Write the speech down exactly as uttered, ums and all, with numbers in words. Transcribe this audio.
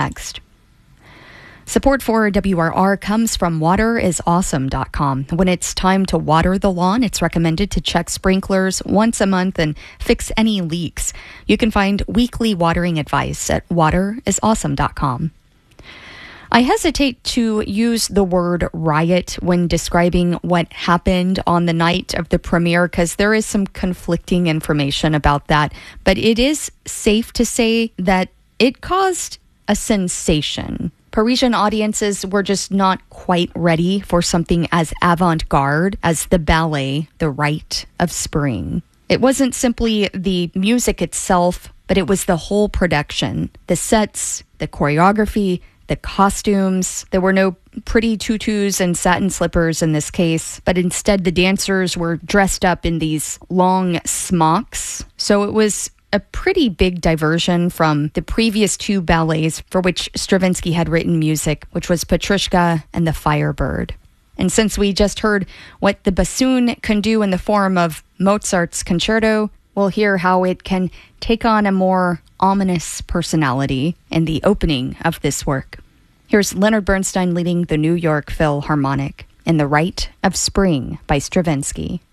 next. Support for W R R comes from water is awesome dot com. When it's time to water the lawn, it's recommended to check sprinklers once a month and fix any leaks. You can find weekly watering advice at water is awesome dot com. I hesitate to use the word riot when describing what happened on the night of the premiere because there is some conflicting information about that. But it is safe to say that it caused a sensation. Parisian audiences were just not quite ready for something as avant-garde as the ballet, The Rite of Spring. It wasn't simply the music itself, but it was the whole production, the sets, the choreography, the costumes. There were no pretty tutus and satin slippers in this case, but instead the dancers were dressed up in these long smocks. So it was a pretty big diversion from the previous two ballets for which Stravinsky had written music, which was Petrushka and the Firebird. And since we just heard what the bassoon can do in the form of Mozart's concerto, we'll hear how it can take on a more ominous personality in the opening of this work. Here's Leonard Bernstein leading the New York Philharmonic in The Rite of Spring by Stravinsky.